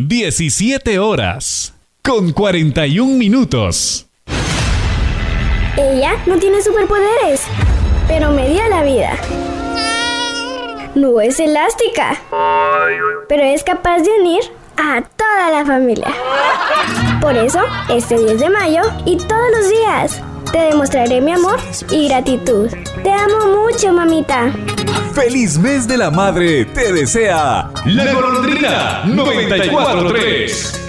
17 horas con 41 minutos. Ella no tiene superpoderes, pero me dio la vida. No es elástica, pero es capaz de unir a toda la familia. Por eso, este 10 de mayo y todos los días, te demostraré mi amor y gratitud. Te amo mucho, mamita. ¡Feliz mes de la madre! Te desea La Golondrina 94.3.